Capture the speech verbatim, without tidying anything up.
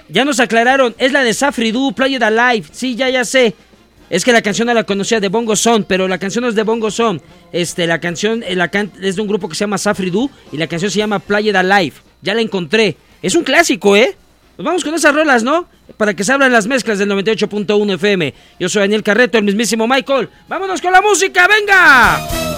Ya nos aclararon, es la de Safri Duo, Play It Alive. Sí, ya, ya sé. Es que la canción no la conocía, de Bongo Son, pero la canción no es de Bongo Son. Este, la canción la can- es de un grupo que se llama Safri Duo y la canción se llama Play It Alive. Ya la encontré. Es un clásico, ¿eh? Nos vamos con esas rolas, ¿no? Para que se abran las mezclas del noventa y ocho punto uno F M. Yo soy Daniel Carreto, el mismísimo Michael. ¡Vámonos con la música, venga!